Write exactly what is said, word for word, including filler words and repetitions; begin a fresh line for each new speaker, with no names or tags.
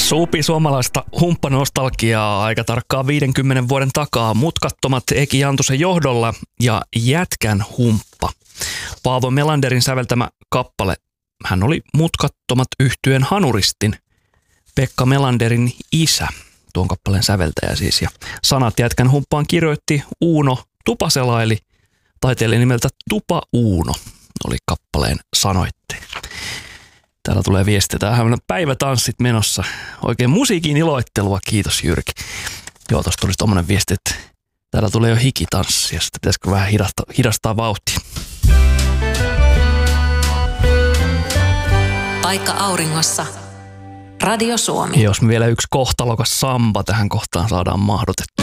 Supi suomalaista humppanostalgiaa aika tarkkaan viidenkymmenen vuoden takaa. Mutkattomat Eki Jantusen johdolla ja Jätkän humppa. Paavo Melanderin säveltämä kappale. Hän oli Mutkattomat -yhtyeen hanuristin Pekka Melanderin isä, tuon kappaleen säveltäjä siis. Ja sanat Jätkän humppaan kirjoitti Uuno Tupasela, eli taiteilija nimeltä Tupa Uuno oli kappaleen sanoitteja. Täällä tulee viestiä. Tämähän on päivätanssit menossa. Oikein musiikin iloittelua. Kiitos Jyrki. Joo, tuossa tuli tommonen viesti, että täällä tulee jo hikitanssia. Sitten pitäisikö vähän hidastaa, hidastaa vauhtia.
Paikka auringossa. Radio Suomi.
Jos me vielä yksi kohtalokas samba tähän kohtaan saadaan mahdotettu.